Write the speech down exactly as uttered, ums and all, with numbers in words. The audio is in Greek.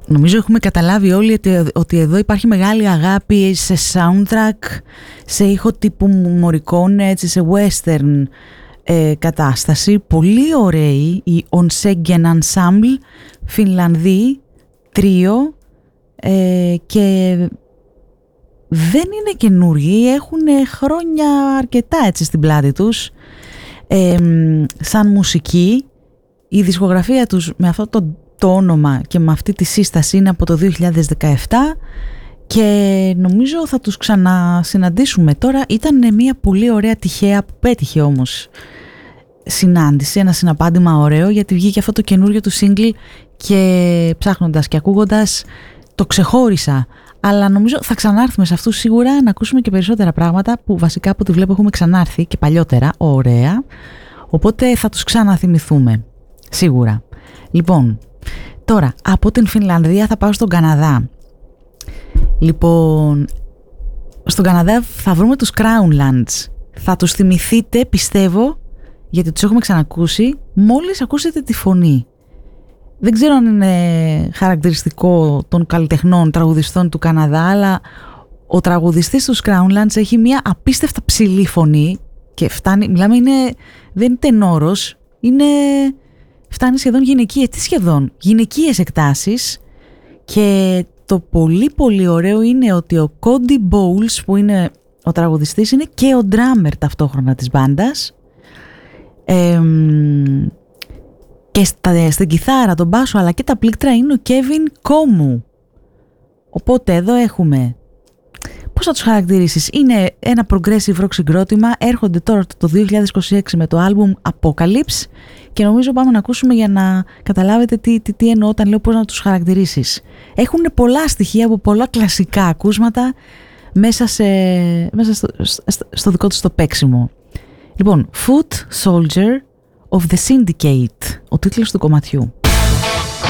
νομίζω έχουμε καταλάβει όλοι ότι, ότι εδώ υπάρχει μεγάλη αγάπη σε soundtrack, σε ήχο τύπου Morricone, έτσι, σε western ε, κατάσταση. Πολύ ωραίοι οι Ontsegen Ensemble, Φινλανδοί, τρίο, ε, και δεν είναι καινούργοι, έχουν χρόνια αρκετά έτσι στην πλάτη τους, ε, σαν μουσική. Η δισκογραφία τους με αυτό το, το όνομα και με αυτή τη σύσταση είναι από το δύο χιλιάδες δεκαεπτά και νομίζω θα τους ξανασυναντήσουμε. Τώρα ήταν μια πολύ ωραία, τυχαία, που πέτυχε όμως, συνάντηση, ένα συναπάντημα ωραίο, γιατί βγήκε αυτό το καινούριο του single και ψάχνοντας και ακούγοντας το ξεχώρισα. Αλλά νομίζω θα ξανάρθουμε σε αυτού σίγουρα, να ακούσουμε και περισσότερα πράγματα που βασικά από ό,τι βλέπω έχουμε ξανάρθει και παλιότερα, ωραία. Οπότε θα τους ξαναθυμηθούμε, σίγουρα. Λοιπόν, τώρα από την Φινλανδία θα πάω στον Καναδά. Λοιπόν, στον Καναδά θα βρούμε τους Crownlands. Θα τους θυμηθείτε, πιστεύω, γιατί τους έχουμε ξανακούσει μόλις ακούσετε τη φωνή. Δεν ξέρω αν είναι χαρακτηριστικό των καλλιτεχνών τραγουδιστών του Καναδά, αλλά ο τραγουδιστής του Crownlands έχει μια απίστευτα ψηλή φωνή και φτάνει, μιλάμε, είναι, δεν είναι τενόρος, είναι, φτάνει σχεδόν γυναικείες, τι σχεδόν, γυναικείες εκτάσεις. Και το πολύ πολύ ωραίο είναι ότι ο Cody Bowles, που είναι ο τραγουδιστής, είναι και ο drummer ταυτόχρονα της μπάντας. Ε, και στα, στην κιθάρα, τον μπάσο αλλά και τα πλήκτρα είναι ο Kevin Komu. Οπότε εδώ έχουμε, πώς θα τους χαρακτηρίσεις, είναι ένα progressive rock συγκρότημα, έρχονται τώρα το δύο χιλιάδες είκοσι έξι με το album Apocalypse και νομίζω πάμε να ακούσουμε για να καταλάβετε τι, τι, τι εννοώ όταν λέω πώς να τους χαρακτηρίσεις. Έχουν πολλά στοιχεία από πολλά κλασικά ακούσματα μέσα, σε, μέσα στο, στο, στο δικό τους το παίξιμο. Λοιπόν, Foot Soldier of the Syndicate, ο τίτλος του κομματιού.